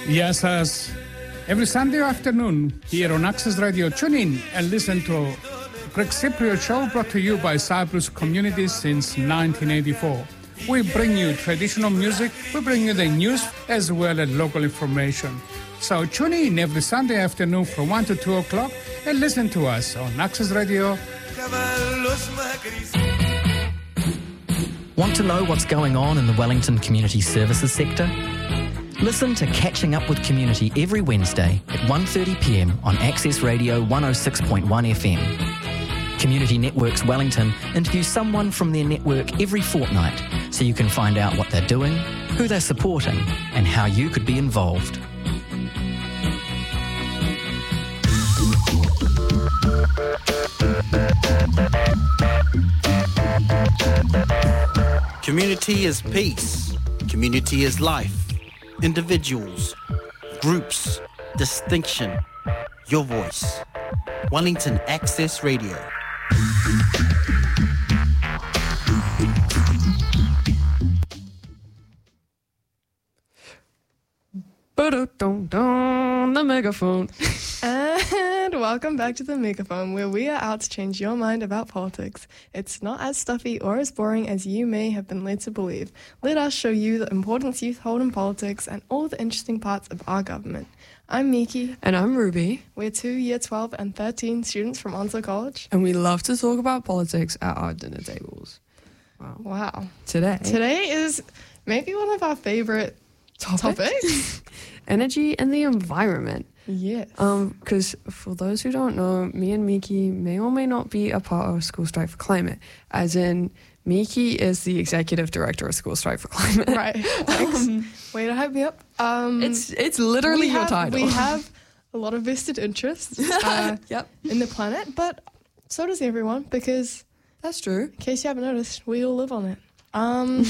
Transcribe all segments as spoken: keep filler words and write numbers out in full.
Yes, as every Sunday afternoon here on Access Radio, tune in and listen to Greg Cypriot Show, brought to you by Cyprus Community since nineteen eighty-four. We bring you traditional music, we bring you the news as well as local information. So tune in every Sunday afternoon from one to two o'clock and listen to us on Access Radio. Want to know what's going on in the Wellington Community Services sector? Listen to Catching Up with Community every Wednesday at one thirty p m on Access Radio one oh six point one F M. Community Networks Wellington interviews someone from their network every fortnight so you can find out what they're doing, who they're supporting, and how you could be involved. Community is peace. Community is life. Individuals, groups, distinction, your voice. Wellington Access Radio. The megaphone. And welcome back to the megaphone, where we are out to change your mind about politics. It's not as stuffy or as boring as you may have been led to believe. Let us show you the importance youth hold in politics and all the interesting parts of our government. I'm Miki. And I'm Ruby. We're two year twelve and thirteen students from Onslow College. And we love to talk about politics at our dinner tables. Wow. Wow. Today. Today is maybe one of our favorite topics. topics. Energy and the environment. Yes. Um, because for those who don't know, me and Miki may or may not be a part of School Strike for Climate. As in, Miki is the executive director of School Strike for Climate. Right. Thanks. Um, Way to hype me up. Um, it's it's literally your have, title. We have a lot of vested interests uh, yep. in the planet, but so does everyone, because that's true. In case you haven't noticed, we all live on it. Um,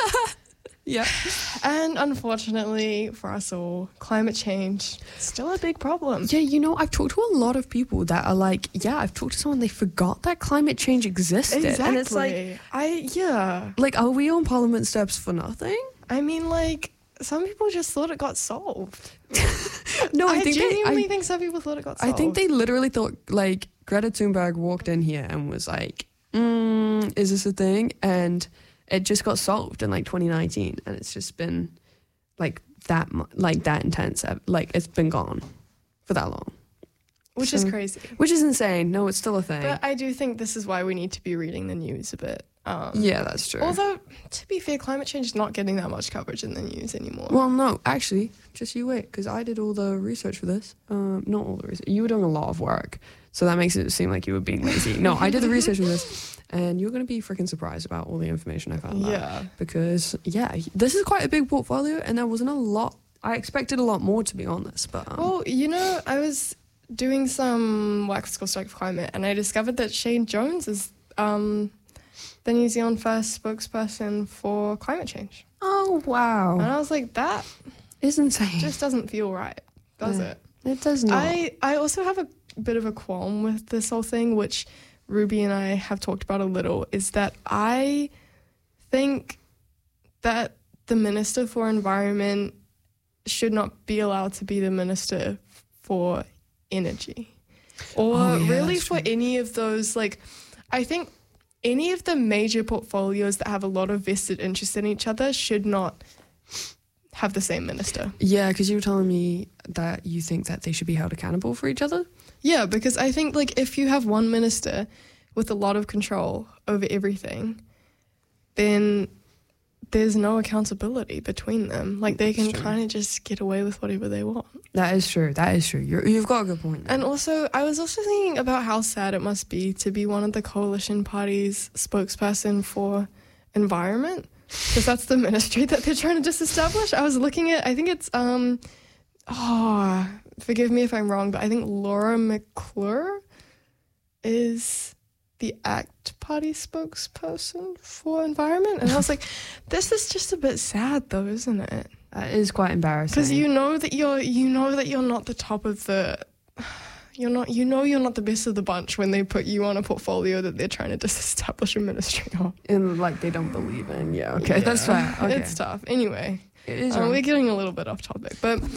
yeah. And unfortunately for us all, climate change is still a big problem. Yeah, you know, I've talked to a lot of people that are like, yeah, I've talked to someone, they forgot that climate change existed. Exactly. And it's like, I, yeah. Like, are we on Parliament steps for nothing? I mean, like, some people just thought it got solved. no, I, I think genuinely they, I, think some people thought it got solved. I think they literally thought, like, Greta Thunberg walked in here and was like, mm, is this a thing? And it just got solved in like twenty nineteen, and it's just been like that, like that intense. Like it's been gone for that long, which so, is crazy. Which is insane. No, it's still a thing. But I do think this is why we need to be reading the news a bit. Um, yeah, that's true. Although, to be fair, climate change is not getting that much coverage in the news anymore. Well, no, actually, just you wait, because I did all the research for this. Um, not all the research. You were doing a lot of work, so that makes it seem like you were being lazy. No, I did the research for this. And you're going to be freaking surprised about all the information I found out. Yeah. Because, yeah, this is quite a big portfolio, and there wasn't a lot. I expected a lot more, to be honest. But um, Well, you know, I was doing some work for School Strike for Climate, and I discovered that Shane Jones is um, the New Zealand first spokesperson for climate change. Oh, wow. And I was like, that is insane. Just doesn't feel right, does yeah, it? It does not. I, I also have a bit of a qualm with this whole thing, which Ruby and I have talked about a little, is that I think that the Minister for Environment should not be allowed to be the Minister for Energy. Or oh, yeah, really for true. Any of those, like, I think any of the major portfolios that have a lot of vested interest in each other should not have the same minister. Yeah, because you were telling me that you think that they should be held accountable for each other? Yeah, because I think, like, if you have one minister with a lot of control over everything, then there's no accountability between them. Like, they can kind of just get away with whatever they want. That is true. That is true. You're, you've got a good point there. And also, I was also thinking about how sad it must be to be one of the coalition party's spokesperson for environment, because that's the ministry that they're trying to disestablish. I was looking at, I think it's, um, oh... forgive me if I'm wrong, but I think Laura McClure is the ACT Party spokesperson for environment. And I was like, this is just a bit sad though, isn't it? That is quite embarrassing. Because you know that you're you know that you're not the top of the you're not you know you're not the best of the bunch when they put you on a portfolio that they're trying to disestablish a ministry on. And like they don't believe in. Yeah, okay. Yeah. That's fair. Okay. It's tough. Anyway. It is um, we're getting a little bit off topic, but